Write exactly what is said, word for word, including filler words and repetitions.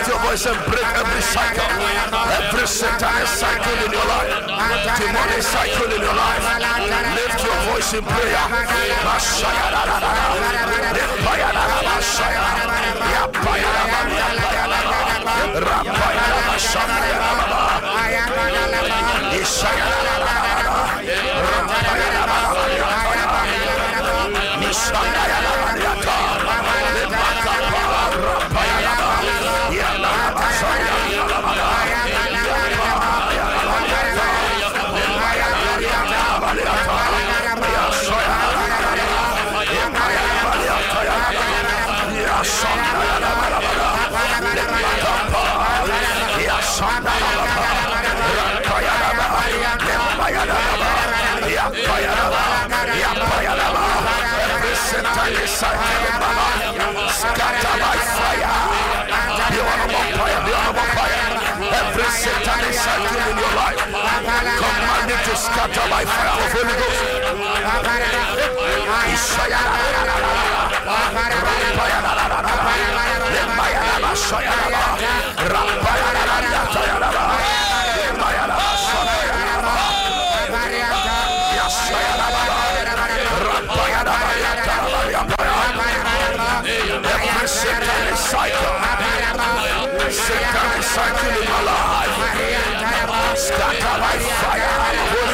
Lift your voice and break every cycle, every satanic cycle in your life, demonic cycle in your life. Lift your voice in prayer. Every satanic cycle, scatter by fire. Be on fire, be on fire. Every satanic cycle in your life, command it to scatter by fire of Holy Ghost. Every satanic cycle, satanic cycle in my life, scatter by fire.